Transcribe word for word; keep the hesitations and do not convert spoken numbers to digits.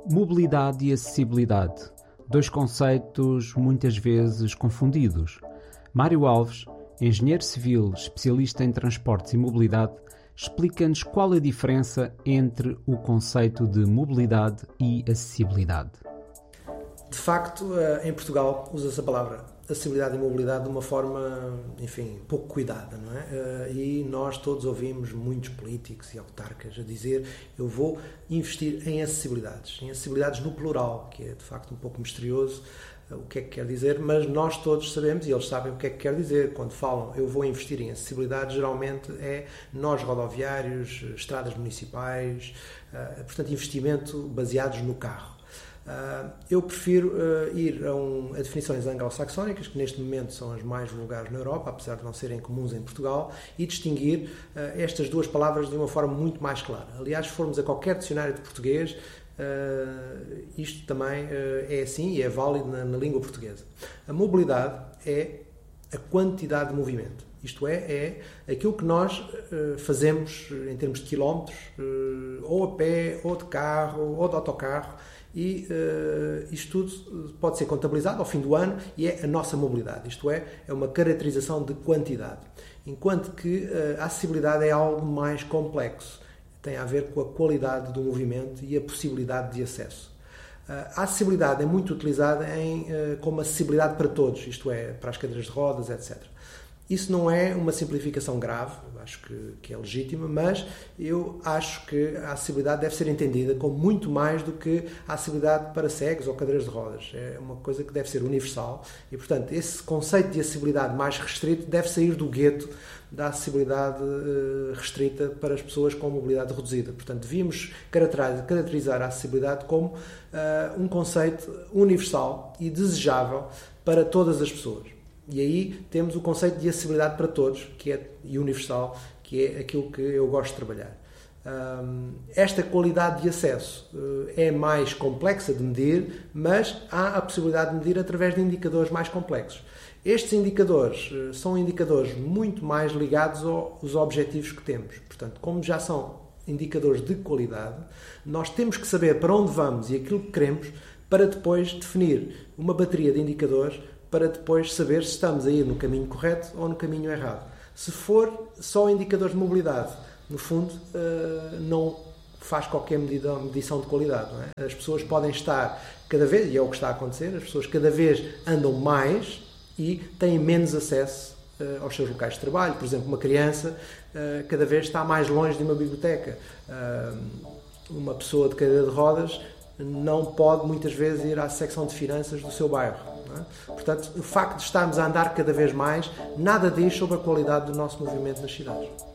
Mobilidade e acessibilidade, dois conceitos muitas vezes confundidos. Mário Alves, engenheiro civil, especialista em transportes e mobilidade, explica-nos qual a diferença entre o conceito de mobilidade e acessibilidade. De facto, em Portugal usa-se a palavra acessibilidade e mobilidade de uma forma, enfim, pouco cuidada, não é? E nós todos ouvimos muitos políticos e autarcas a dizer: eu vou investir em acessibilidades, em acessibilidades no plural, que é de facto um pouco misterioso o que é que quer dizer, mas nós todos sabemos e eles sabem o que é que quer dizer. Quando falam eu vou investir em acessibilidade, geralmente é nós rodoviários, estradas municipais, portanto investimento baseados no carro. Uh, eu prefiro uh, ir a, um, a definições anglo-saxónicas, que neste momento são as mais vulgares na Europa, apesar de não serem comuns em Portugal, e distinguir uh, estas duas palavras de uma forma muito mais clara. Aliás, se formos a qualquer dicionário de português, uh, isto também uh, é assim e é válido na, na língua portuguesa. A mobilidade é a quantidade de movimento. Isto é, é aquilo que nós uh, fazemos em termos de quilómetros, uh, ou a pé, ou de carro, ou de autocarro, e uh, isto tudo pode ser contabilizado ao fim do ano e é a nossa mobilidade, isto é, é uma caracterização de quantidade. Enquanto que uh, a acessibilidade é algo mais complexo, tem a ver com a qualidade do movimento e a possibilidade de acesso. Uh, a acessibilidade é muito utilizada em, uh, como acessibilidade para todos, isto é, para as cadeiras de rodas, etcétera. Isso não é uma simplificação grave, acho que, que é legítima, mas eu acho que a acessibilidade deve ser entendida como muito mais do que a acessibilidade para cegos ou cadeiras de rodas. É uma coisa que deve ser universal e, portanto, esse conceito de acessibilidade mais restrito deve sair do gueto da acessibilidade restrita para as pessoas com mobilidade reduzida. Portanto, devíamos caracterizar a acessibilidade como uh, um conceito universal e desejável para todas as pessoas. E aí temos o conceito de acessibilidade para todos, que é universal, que é aquilo que eu gosto de trabalhar. Um, esta qualidade de acesso uh, é mais complexa de medir, mas há a possibilidade de medir através de indicadores mais complexos. Estes indicadores uh, são indicadores muito mais ligados aos objetivos que temos. Portanto, como já são indicadores de qualidade, nós temos que saber para onde vamos e aquilo que queremos para depois definir uma bateria de indicadores para depois saber se estamos a ir no caminho correto ou no caminho errado. Se for só indicadores de mobilidade, no fundo, não faz qualquer medida, medição de qualidade. Não é? As pessoas podem estar cada vez, e é o que está a acontecer, as pessoas cada vez andam mais e têm menos acesso aos seus locais de trabalho. Por exemplo, uma criança cada vez está mais longe de uma biblioteca. Uma pessoa de cadeira de rodas não pode muitas vezes ir à secção de finanças do seu bairro. Não é? Portanto, o facto de estarmos a andar cada vez mais, nada diz sobre a qualidade do nosso movimento nas cidades.